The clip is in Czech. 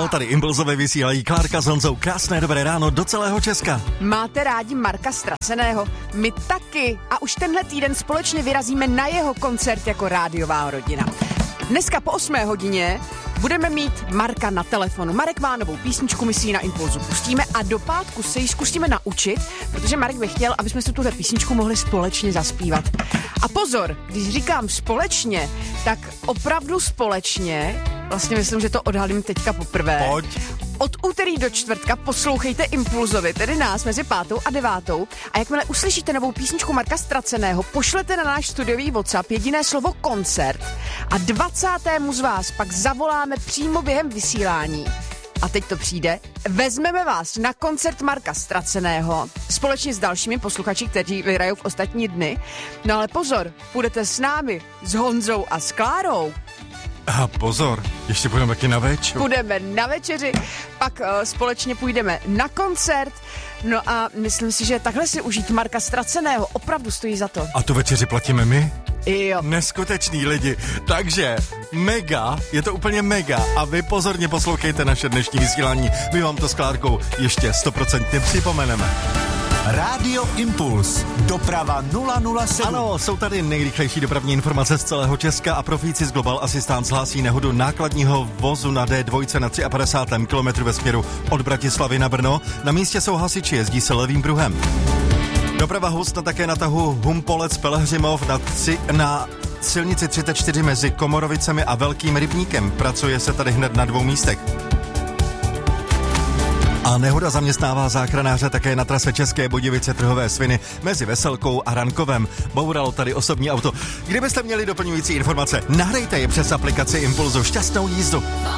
Ano, tady Impulzové vysílají Klárka s Honzou. Krásné dobré ráno do celého Česka. Máte rádi Marka Ztraceného? My taky. A už tenhle týden společně vyrazíme na jeho koncert jako rádiová rodina. Dneska po 8 hodině budeme mít Marka na telefonu. Marek má novou písničku, my si ji na Impulzu pustíme a do pátku se ji zkusíme naučit, protože Marek by chtěl, aby jsme si tuhle písničku mohli společně zaspívat. A pozor, když říkám společně, tak opravdu společně, vlastně myslím, že to odhalím teďka poprvé. Pojď. Od úterý do čtvrtka poslouchejte Impulzovi, tedy nás mezi 5. a 9. A jakmile uslyšíte novou písničku Marka Ztraceného, pošlete na náš studiový WhatsApp jediné slovo koncert a 20. z vás pak zavoláme přímo během vysílání. A teď to přijde. Vezmeme vás na koncert Marka Ztraceného společně s dalšími posluchači, kteří vyhrajou v ostatní dny. No ale pozor, půjdete s námi, s Honzou a s Klárou. A pozor, ještě půjdeme taky na večer. Půjdeme na večeři, pak společně půjdeme na koncert. No a myslím si, že takhle si užít Marka Ztraceného opravdu stojí za to. A tu večeři platíme my? Jo. Neskuteční lidi. Takže mega, je to úplně mega. A vy pozorně poslouchejte naše dnešní vysílání. My vám to s Klárkou ještě 100% připomeneme. Rádio Impuls. Doprava 007. Ano, jsou tady nejrychlejší dopravní informace z celého Česka a profíci z Global Assistance hlásí nehodu nákladního vozu na D2 na 53. kilometru ve směru od Bratislavy na Brno. Na místě jsou hasiči, jezdí se levým pruhem. Doprava hustá také na tahu Humpolec-Pelhřimov na silnici 34 mezi Komorovicemi a Velkým Rybníkem. Pracuje se tady hned na 2 místech. A nehoda zaměstnává záchranáře také na trase České Budějovice Trhové Sviny mezi Veselkou a Rankovem. Bouralo tady osobní auto. Kdybyste měli doplňující informace, nahrajte je přes aplikaci Impulzu. Šťastnou jízdu.